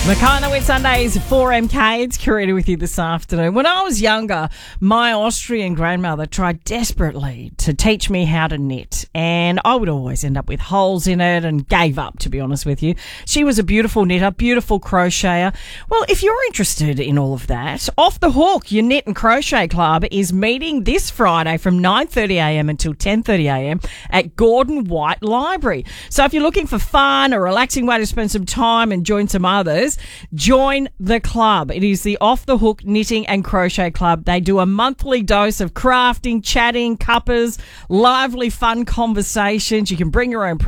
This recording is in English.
Makana with Sundays 4MK. It's Karina with you this afternoon. When I was younger, my Austrian grandmother tried desperately to teach me how to knit, and I would always end up with holes in it and gave up, to be honest with you. She was a beautiful knitter, beautiful crocheter. Well, if you're interested in all of that, Off the Hook, your knit and crochet club, is meeting this Friday from 9:30am until 10:30am at Gordon White Library. So if you're looking for fun, a relaxing way to spend some time and join some others, join the club. It is the Off the Hook Knitting and Crochet Club. They do a monthly dose of crafting, chatting, cuppers, lively, fun conversations. You can bring your own